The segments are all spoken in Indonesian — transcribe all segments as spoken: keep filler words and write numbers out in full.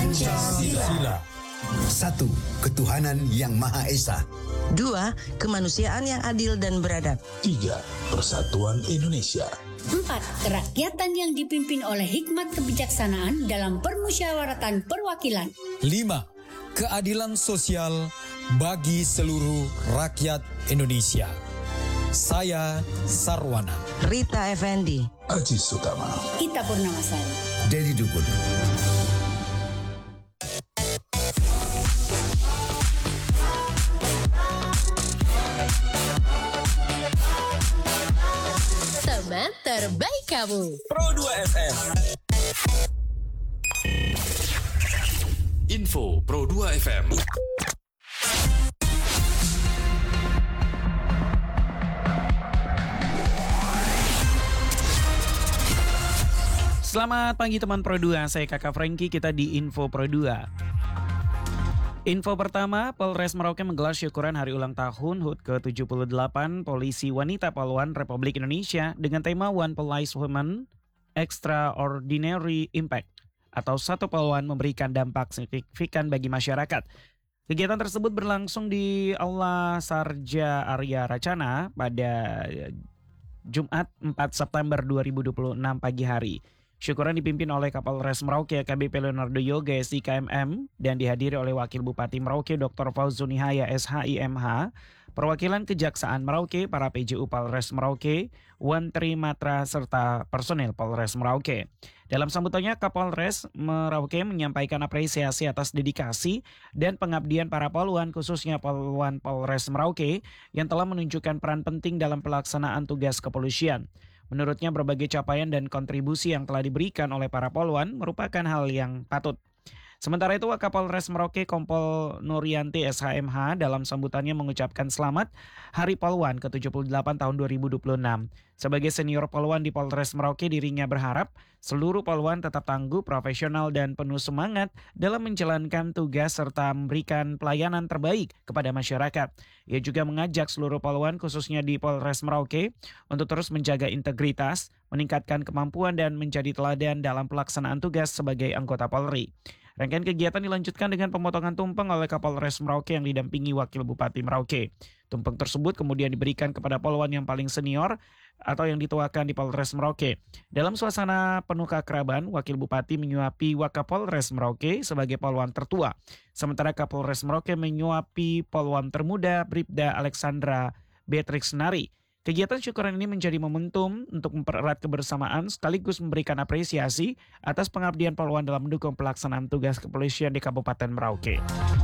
Pancasila. Satu, ketuhanan yang Maha Esa. Dua, kemanusiaan yang adil dan beradab. Tiga, persatuan Indonesia. Empat, kerakyatan yang dipimpin oleh hikmat kebijaksanaan dalam permusyawaratan perwakilan. Lima, keadilan sosial bagi seluruh rakyat Indonesia. Saya Sarwana. Rita Effendi. Aji Sutama. Ita Purnamasari. Dedi Dukun. Teman terbaik kamu. Pro dua F M. Info Pro dua F M. Selamat pagi teman Pro dua, saya Kakak Franky, kita di Info Pro dua. Info pertama, Polres Merauke menggelar syukuran hari ulang tahun H U T ke tujuh puluh delapan Polisi Wanita Poluan Republik Indonesia dengan tema One Police Woman Extraordinary Impact atau satu poluan memberikan dampak signifikan bagi masyarakat. Kegiatan tersebut berlangsung di Aula Sarja Arya Racana pada Jumat empat September dua ribu dua puluh enam pagi hari. Syukuran dipimpin oleh Kapolres Merauke A K B P Leonardo Yoga S I K M M dan dihadiri oleh Wakil Bupati Merauke Doktor Fauzunihaya S H I M H, perwakilan Kejaksaan Merauke, para P J U Polres Merauke, Wan Trimatra serta personel Polres Merauke. Dalam sambutannya, Kapolres Merauke menyampaikan apresiasi atas dedikasi dan pengabdian para poluan, khususnya poluan Polres Merauke yang telah menunjukkan peran penting dalam pelaksanaan tugas kepolisian. Menurutnya, berbagai capaian dan kontribusi yang telah diberikan oleh para poluan merupakan hal yang patut. Sementara itu, Wakapolres Merauke Kompol Nuryanti S H M H dalam sambutannya mengucapkan selamat Hari Poluan ke tujuh puluh delapan tahun dua ribu dua puluh enam. Sebagai senior poluan di Polres Merauke, dirinya berharap seluruh poluan tetap tangguh, profesional, dan penuh semangat dalam menjalankan tugas serta memberikan pelayanan terbaik kepada masyarakat. Ia juga mengajak seluruh poluan khususnya di Polres Merauke untuk terus menjaga integritas, meningkatkan kemampuan, dan menjadi teladan dalam pelaksanaan tugas sebagai anggota Polri. Rangkaian kegiatan dilanjutkan dengan pemotongan tumpeng oleh Kapolres Merauke yang didampingi Wakil Bupati Merauke. Tumpeng tersebut kemudian diberikan kepada poluan yang paling senior atau yang dituakan di Polres Merauke. Dalam suasana penuh keakraban, Wakil Bupati menyuapi Wakapolres Merauke sebagai poluan tertua. Sementara Kapolres Merauke menyuapi poluan termuda Bribda Alexandra Beatrix Nari. Kegiatan syukuran ini menjadi momentum untuk mempererat kebersamaan sekaligus memberikan apresiasi atas pengabdian poluan dalam mendukung pelaksanaan tugas kepolisian di Kabupaten Merauke.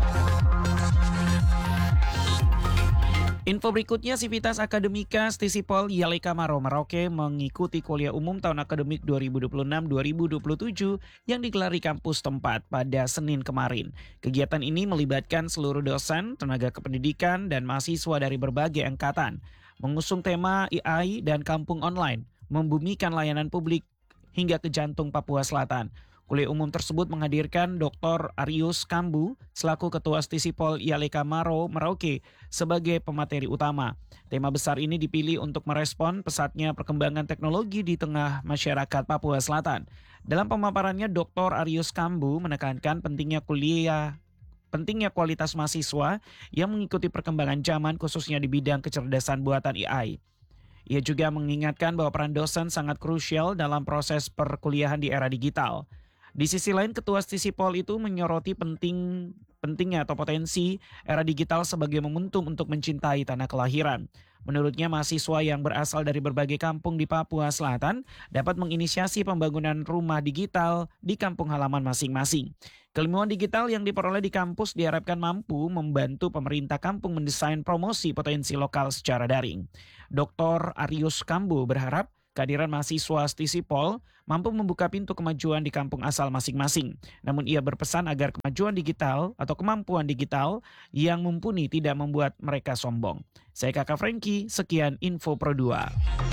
Info berikutnya, Sivitas Akademika Stisipol Yaleka Maro Merauke mengikuti kuliah umum tahun akademik dua ribu dua puluh enam dua ribu dua puluh tujuh yang digelar di kampus tempat pada Senin kemarin. Kegiatan ini melibatkan seluruh dosen, tenaga kependidikan, dan mahasiswa dari berbagai angkatan. Mengusung tema A I dan kampung online, membumikan layanan publik hingga ke jantung Papua Selatan. Kuliah umum tersebut menghadirkan Doktor Arius Kambu selaku Ketua Stisipol Yaleka Maro Merauke sebagai pemateri utama. Tema besar ini dipilih untuk merespon pesatnya perkembangan teknologi di tengah masyarakat Papua Selatan. Dalam pemaparannya, Doktor Arius Kambu menekankan pentingnya kuliah Pentingnya kualitas mahasiswa yang mengikuti perkembangan zaman khususnya di bidang kecerdasan buatan A I. Ia juga mengingatkan bahwa peran dosen sangat krusial dalam proses perkuliahan di era digital. Di sisi lain, Ketua Stisipol itu menyoroti penting pentingnya atau potensi era digital sebagai momentum untuk mencintai tanah kelahiran. Menurutnya, mahasiswa yang berasal dari berbagai kampung di Papua Selatan dapat menginisiasi pembangunan rumah digital di kampung halaman masing-masing. Keilmuan digital yang diperoleh di kampus diharapkan mampu membantu pemerintah kampung mendesain promosi potensi lokal secara daring. Doktor Arius Kambu berharap kehadiran mahasiswa Stisipol mampu membuka pintu kemajuan di kampung asal masing-masing. Namun ia berpesan agar kemajuan digital atau kemampuan digital yang mumpuni tidak membuat mereka sombong. Saya Kakak Franky, sekian Info Pro dua.